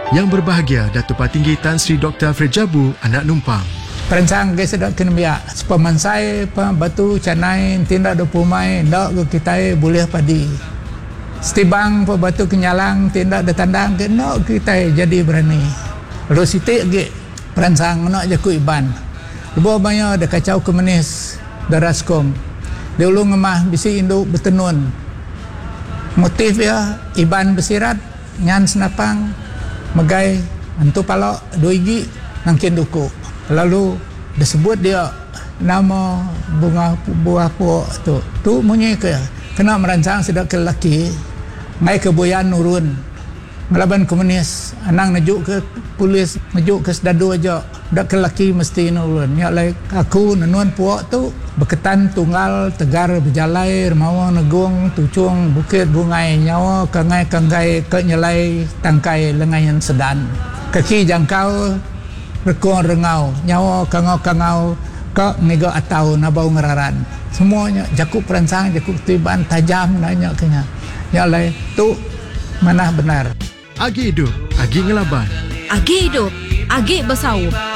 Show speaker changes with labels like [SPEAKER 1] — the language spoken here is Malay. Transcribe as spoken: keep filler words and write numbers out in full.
[SPEAKER 1] Yang berbahagia Datuk Patinggi Tan Sri Doktor Alfred Jabu, anak numpang.
[SPEAKER 2] Perancang ke sedap kena biak. Sepemansai pa batu canai tindak do pumai ndak ke kita boleh padi. Setibang pa batu kenyalang tindak de tandang ke ndak kita jadi berani. Lo sitik ge perancang nak je ku iban. Lebo banyak de kacau komunis daraskom. Dia ulung ngemah bisi induk bertenun. Motif ya iban bersirat nyan senapang megai antu palok dua igi nangkin duku. Lalu disebut dia nama bunga buah puak tu. Tu munyi ke kena merancang sedak ke lelaki ngai ke boyan nurun ngelaban komunis anang najuk ke polis najuk ke sedadu aja dak ke lelaki mesti nurun ya lai aku nenuan puak tu berketan tunggal tegar berjalai remawa negung tucung bukit bungai nyawa kangai kanggai ke nyelai tangkai lengayan sedan kaki jangkau rekong rengau nyawa kangau-kangau ke nego atau nabau ngeraran semuanya jakup perancang jakup tiban tajam nanya kenya ya lai tu mana benar
[SPEAKER 1] Agi hidup, agi ngelaban.
[SPEAKER 3] Agi hidup, agi bersau.